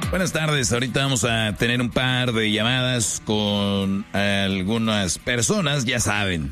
Buenas tardes, ahorita vamos a tener un par de llamadas con algunas personas, ya saben.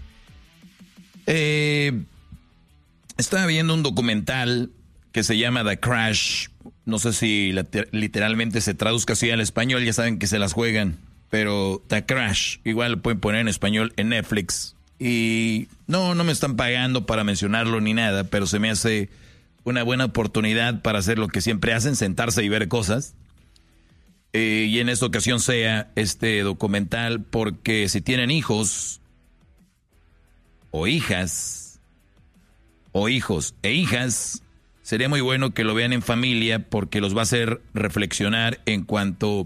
Estaba viendo un documental que se llama The Crash, no sé si literalmente se traduzca así al español, ya saben que se las juegan, pero The Crash, igual lo pueden poner en español en Netflix. Y no me están pagando para mencionarlo ni nada, pero se me hace una buena oportunidad para hacer lo que siempre hacen, sentarse y ver cosas. Y en esta ocasión sea este documental porque si tienen hijos o hijas o hijos e hijas, sería muy bueno que lo vean en familia porque los va a hacer reflexionar en cuanto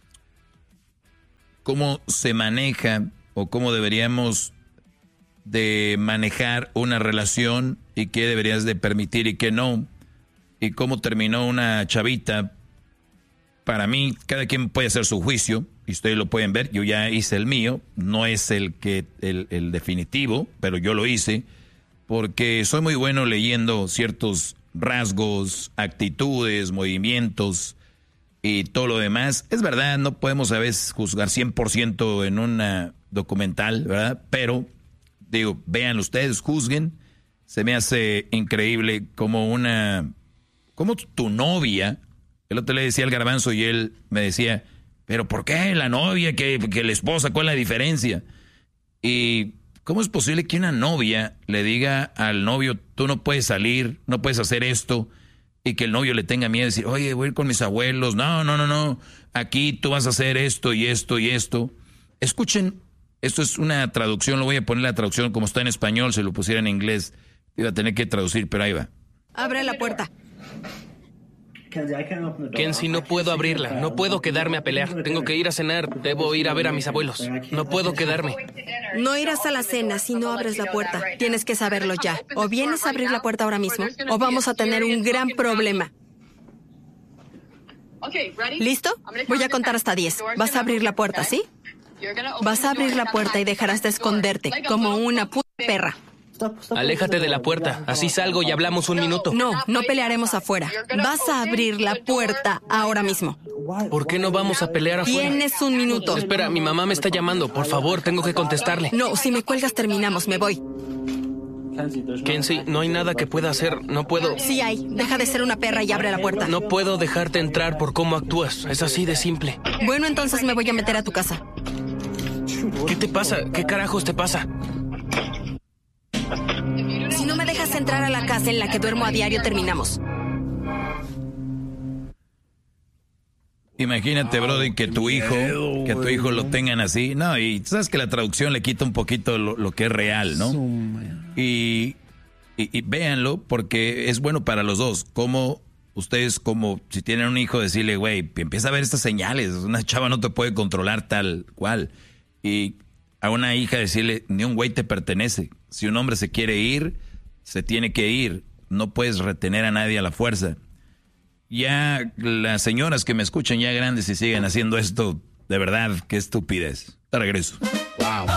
cómo se maneja o cómo deberíamos de manejar una relación y qué deberías de permitir y qué no, y cómo terminó una chavita. Para mí, cada quien puede hacer su juicio, y ustedes lo pueden ver, yo ya hice el mío, no es el definitivo, pero yo lo hice, porque soy muy bueno leyendo ciertos rasgos, actitudes, movimientos, y todo lo demás. Es verdad, no podemos a veces juzgar 100% en una documental, ¿verdad? Pero digo, vean ustedes, juzguen. Se me hace increíble como tu novia, el otro le decía al Garbanzo y él me decía, pero ¿por qué la novia que la esposa? ¿Cuál es la diferencia? Y ¿cómo es posible que una novia le diga al novio, tú no puedes salir, no puedes hacer esto? Y que el novio le tenga miedo de decir, oye, voy a ir con mis abuelos, no, aquí tú vas a hacer esto y esto y esto. Escuchen. Esto es una traducción, lo voy a poner la traducción como está en español, si lo pusiera en inglés, iba a tener que traducir, pero ahí va. Abre la puerta. Kenzie, no puedo abrirla, no puedo quedarme a pelear, tengo que ir a cenar, debo ir a ver a mis abuelos, no puedo quedarme. No irás a la cena si no abres la puerta, tienes que saberlo ya. O vienes a abrir la puerta ahora mismo, o vamos a tener un gran problema. ¿Listo? Voy a contar hasta 10. Vas a abrir la puerta, ¿sí? Vas a abrir la puerta y dejarás de esconderte, como una puta perra. Aléjate de la puerta, así salgo y hablamos un minuto. No pelearemos afuera. Vas a abrir la puerta ahora mismo. ¿Por qué no vamos a pelear afuera? Tienes un minuto. Espera, mi mamá me está llamando, por favor, tengo que contestarle. No, si me cuelgas terminamos, me voy. Kenzie, no hay nada que pueda hacer, no puedo... Sí hay, deja de ser una perra y abre la puerta. No puedo dejarte entrar por cómo actúas, es así de simple. Bueno, entonces me voy a meter a tu casa. ¿Qué te pasa? ¿Qué carajos te pasa? Si no me dejas entrar a la casa en la que duermo a diario, terminamos. Imagínate, Brody, que tu hijo lo tengan así. No, y sabes que la traducción le quita un poquito lo que es real, ¿no? Y véanlo, porque es bueno para los dos. Como ustedes, como si tienen un hijo, decirle, güey, empieza a ver estas señales. Una chava no te puede controlar tal cual. Y a una hija decirle, ni un güey te pertenece. Si un hombre se quiere ir, se tiene que ir. No puedes retener a nadie a la fuerza. Ya las señoras que me escuchan ya grandes y siguen haciendo esto, de verdad, qué estupidez. Te regreso. Wow.